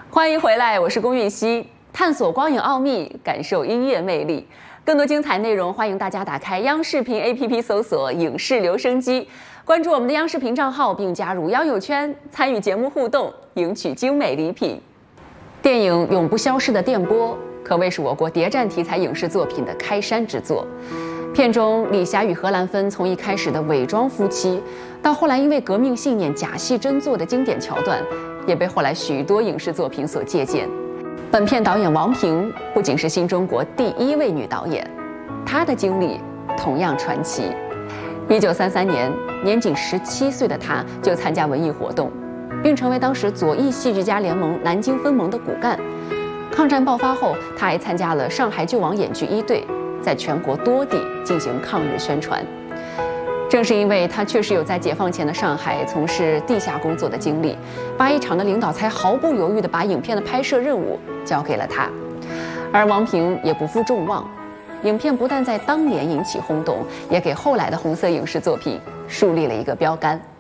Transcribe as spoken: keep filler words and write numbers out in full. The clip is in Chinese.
欢迎回来，我是龚韵希，探索光影奥秘，感受音乐魅力。更多精彩内容，欢迎大家打开央视频 A P P 搜索"影视留声机"，关注我们的央视频账号，并加入央友圈，参与节目互动，赢取精美礼品。电影《永不消逝的电波》可谓是我国谍战题材影视作品的开山之作。片中李霞与何兰芬从一开始的伪装夫妻，到后来因为革命信念假戏真做的经典桥段，也被后来许多影视作品所借鉴。本片导演王平不仅是新中国第一位女导演，她的经历同样传奇。一九三三年，年仅十七岁的她就参加文艺活动，并成为当时左翼戏剧家联盟南京分盟的骨干。抗战爆发后，她还参加了上海救亡演剧一队，在全国多地进行抗日宣传。正是因为他确实有在解放前的上海从事地下工作的经历，八一厂的领导才毫不犹豫地把影片的拍摄任务交给了他。而王平也不负众望，影片不但在当年引起轰动，也给后来的红色影视作品树立了一个标杆。